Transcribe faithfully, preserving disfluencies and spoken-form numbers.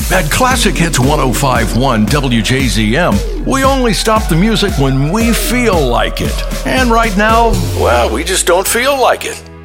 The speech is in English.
At Classic Hits one oh five point one W J Z M, we only stop the music when we feel like it. And right now, well, we just don't feel like it.